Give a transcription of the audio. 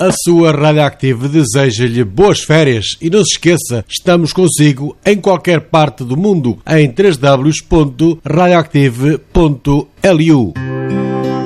A sua Radioactive deseja-lhe boas férias e não se esqueça, estamos consigo em qualquer parte do mundo em www.radioactive.lu.